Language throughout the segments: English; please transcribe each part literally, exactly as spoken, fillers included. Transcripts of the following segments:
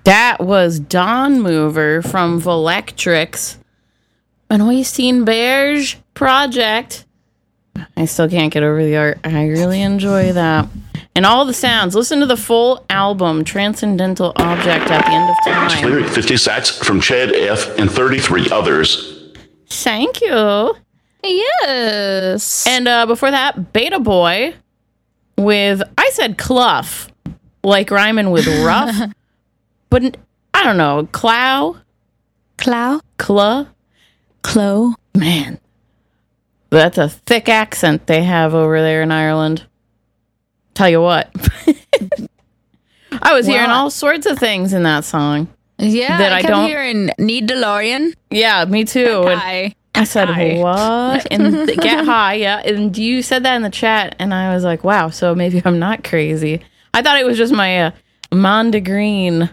That was Dawn Mover from Volectrix. An Oystein Berge project. I still can't get over the art. I really enjoy that. And all the sounds. Listen to the full album, Transcendental Object at the End of Time. Lyric fifty sats from Chad F. and thirty-three others. Thank you. Yes. And uh, before that, Beta Boy with, I said Cluff, like rhyming with rough. But I don't know, Clow? Clow? Cla? Clo? Man, that's a thick accent they have over there in Ireland. Tell you what. I was well, hearing all sorts of things in that song. Yeah, that I, I kept don't hearing Need DeLorean. Yeah, me too. Hi. I said, Hi. what? And get high, yeah. And you said that in the chat, and I was like, wow, so maybe I'm not crazy. I thought it was just my uh, Monda Green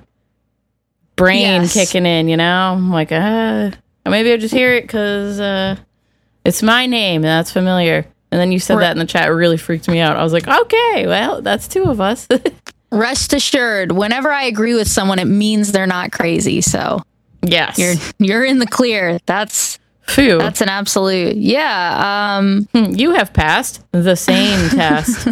brain yes. kicking in, you know? I'm like, uh, maybe I just hear it because uh, it's my name, and that's familiar. And then you said that in the chat. It really freaked me out. I was like, okay, well, that's two of us. Rest assured, whenever I agree with someone, it means they're not crazy. So yes, you're you're in the clear. That's Phew. That's an absolute. Yeah. Um, you have passed the sane test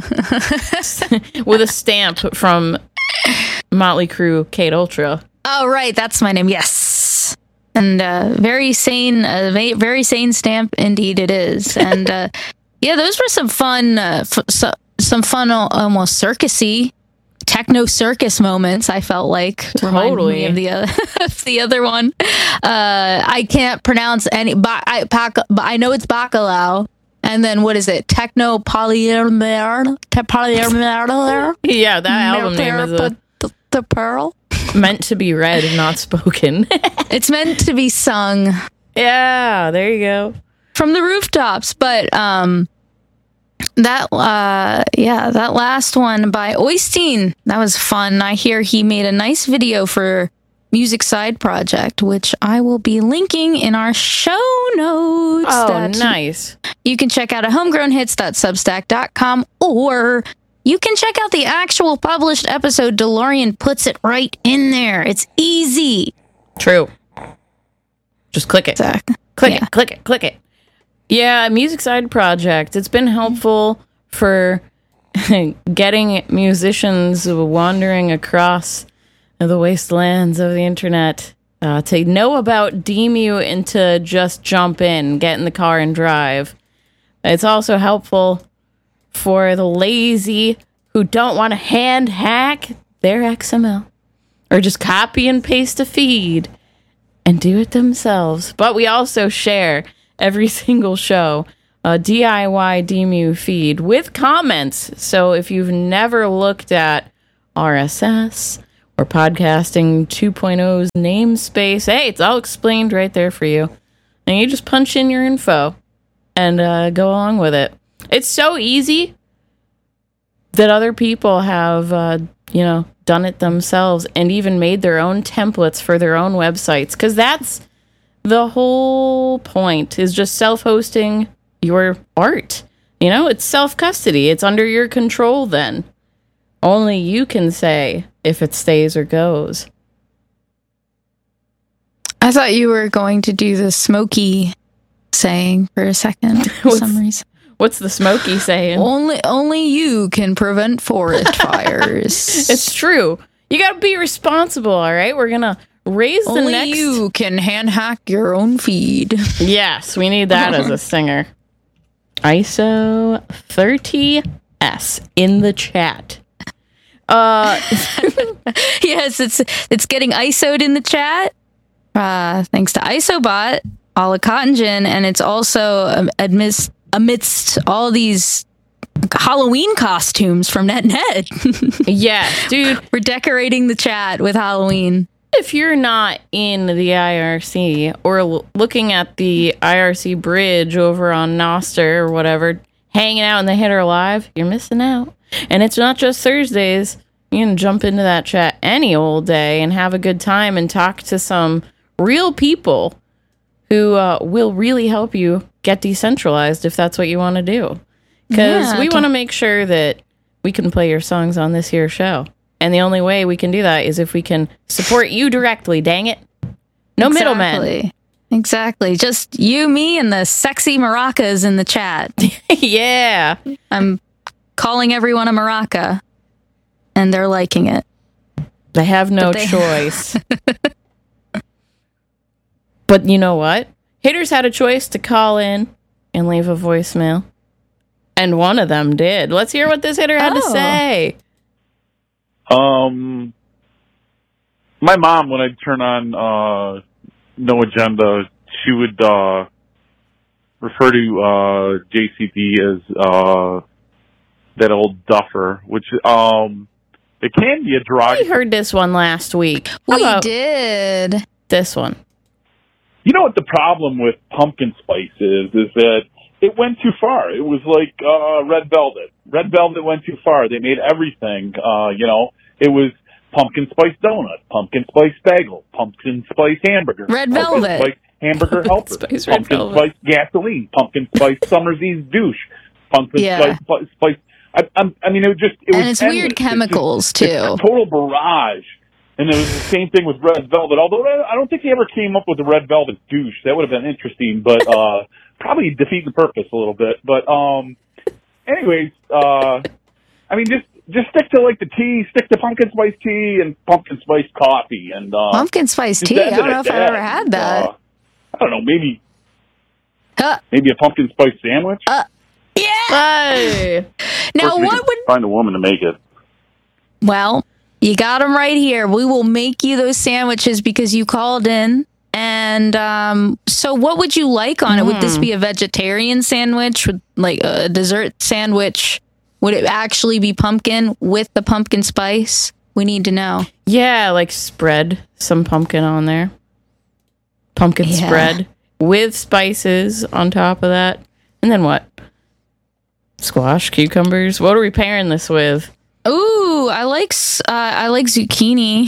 with a stamp from Motley Crue, Kate Ultra. Oh, right. That's my name. Yes. And uh, very sane, uh, very sane stamp indeed it is. And uh, yeah, those were some fun, uh, f- so, some fun, almost circusy, techno circus moments. I felt like totally me of the other, the other one. Uh, I can't pronounce any. Ba- I, pac- I know it's bacalao. And then what is it? Techno polymer, polymer. Yeah, that album name is a, the, the pearl. Meant to be read, not spoken. It's meant to be sung. Yeah, there you go. From the rooftops. But um, that, uh, yeah, that last one by Oystein, that was fun. I hear he made a nice video for Music Side Project, which I will be linking in our show notes. Oh, nice. You can check out at homegrown hits dot substack dot com, or you can check out the actual published episode. DeLorean puts it right in there. It's easy. True. Just click it. Exactly. Click yeah. it, click it, click it. Yeah, Music Side Project. It's been helpful for getting musicians wandering across the wastelands of the internet uh, to know about D M U and to just jump in, get in the car and drive. It's also helpful for the lazy who don't want to hand hack their X M L or just copy and paste a feed and do it themselves. But we also share every single show a D I Y D M U feed with comments. So if you've never looked at R S S or Podcasting two point oh's namespace, hey, it's all explained right there for you. And you just punch in your info and uh, go along with it. It's so easy that other people have, uh, you know, done it themselves and even made their own templates for their own websites. Because that's the whole point, is just self-hosting your art. You know, it's self-custody. It's under your control then. Only you can say if it stays or goes. I thought you were going to do the smoky saying for a second for some reason. What's the smoky saying? Only only you can prevent forest fires. It's true. You got to be responsible, all right? We're going to raise the only next... Only you can hand hack your own feed. Yes, we need that as a singer. I S O thirty S in the chat. Uh, yes, it's it's getting I S O'd in the chat. Uh, thanks to ISOBot, a la Cotton Gin, and it's also um, amidst, amidst all these Halloween costumes from NetNet. Yeah, dude. We're decorating the chat with Halloween. If you're not in the I R C or l- looking at the I R C bridge over on Noster or whatever, hanging out in the Hitter Live, you're missing out. And it's not just Thursdays. You can jump into that chat any old day and have a good time and talk to some real people who uh, will really help you get decentralized if that's what you want to do. Because yeah, we want to make sure that we can play your songs on this here show. And the only way we can do that is if we can support you directly, dang it. No middlemen. Exactly. Exactly. Just you, me, and the sexy maracas in the chat. Yeah. I'm calling everyone a maraca, and they're liking it. They have no they- choice. But you know what? Haters had a choice to call in and leave a voicemail. And one of them did. Let's hear what this hitter had to Oh. say. Um, my mom, when I'd turn on uh, No Agenda, she would uh, refer to uh, J C B as uh, that old duffer, which um, it can be a We derogatory. heard this one last week. How We about did. this one? You know what the problem with pumpkin spice is? Is that it went too far. It was like uh, Red Velvet. Red Velvet went too far. They made everything. Uh, you know, it was pumpkin spice donut, pumpkin spice bagel, pumpkin spice hamburger, Red pumpkin Velvet. spice hamburger helper, Spice Red pumpkin Velvet. spice gasoline, pumpkin spice summer's eve douche, pumpkin Yeah. spice spice. I, I'm, I mean, it was just it And was it's endless. weird It's just- chemicals, it's too. a total barrage. And it was the same thing with Red Velvet, although I don't think he ever came up with the Red Velvet douche. That would have been interesting, but uh, probably defeat the purpose a little bit. But um, anyways, uh, I mean, just just stick to like the tea, stick to pumpkin spice tea and pumpkin spice coffee, and uh, Pumpkin spice just tea. I end don't it know at if I've ever had that. Uh, I don't know, maybe Huh. maybe a pumpkin spice sandwich. Uh, yeah. Hey. Now, Of course, we what could would... find a woman to make it? Well, you got them right here. We will make you those sandwiches because you called in. And um, so what would you like on it? Would this be a vegetarian sandwich? Would, like a dessert sandwich? Would it actually be pumpkin with the pumpkin spice? We need to know. Yeah, like spread some pumpkin on there. Pumpkin Yeah. spread with spices on top of that. And then what? Squash, cucumbers. What are we pairing this with? Ooh, I like s- uh, I like zucchini.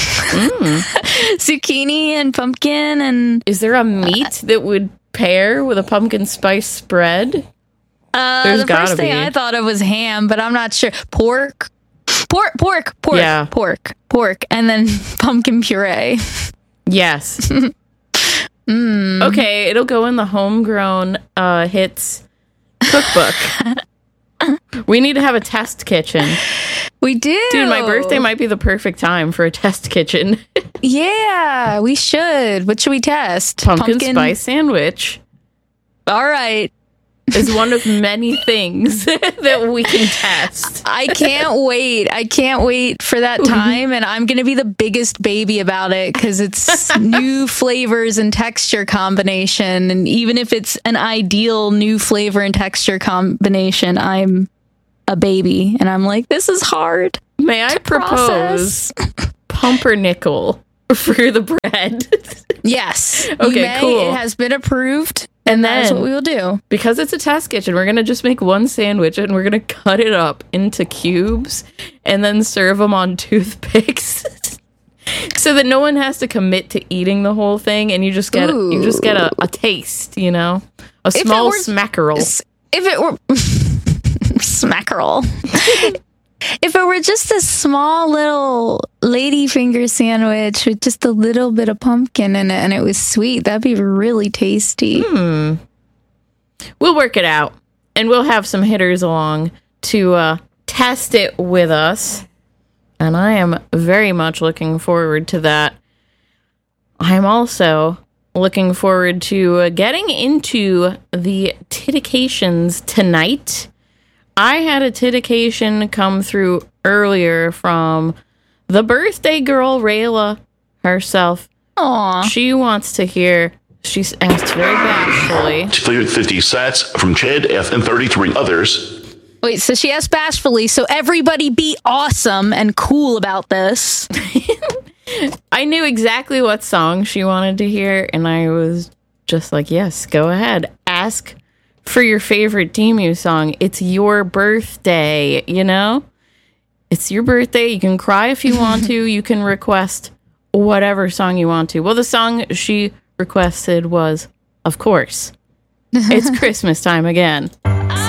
Zucchini and pumpkin and Is there a meat that would pair with a pumpkin spice spread? uh, There's the gotta first thing be. I thought of was ham, but I'm not sure. Pork, pork, pork, pork, Yeah. pork, pork, and then pumpkin puree. Yes. Mm. Okay, it'll go in the homegrown uh, hits cookbook. We need to have a test kitchen. We do, Dude, my birthday might be the perfect time for a test kitchen. Yeah, we should. What should we test? Pumpkin, spice sandwich All right. is one of many things that we can test. I can't wait. I can't wait for that time. And I'm going to be the biggest baby about it because it's new flavors and texture combination. And even if it's an ideal new flavor and texture combination, I'm a baby. And I'm like, this is hard. May I propose process. pumpernickel for the bread? Yes. You Okay, may. cool. It has been approved. And That's then, what we will do. because it's a test kitchen, we're going to just make one sandwich and we're going to cut it up into cubes and then serve them on toothpicks. So that no one has to commit to eating the whole thing, and you just get you just get a, a taste, you know, a it small were- smackerel. If it were smackerel. If it were just a small little ladyfinger sandwich with just a little bit of pumpkin in it and it was sweet, that'd be really tasty. Hmm. We'll work it out, and we'll have some hitters along to uh, test it with us. And I am very much looking forward to that. I am also looking forward to uh, getting into the titications tonight. I had a titication come through earlier from the birthday girl, Rayla herself. Aw. She wants to hear, she's asked very bashfully. fifty sats from Chad F and thirty-three others. Wait, so she asked bashfully, so everybody be awesome and cool about this. I knew exactly what song she wanted to hear, and I was just like, yes, go ahead. Ask for your favorite D M U song. It's your birthday, you know? It's your birthday. You can cry if you want to. You can request whatever song you want to. Well, the song she requested was, of course, It's Christmas Time Again.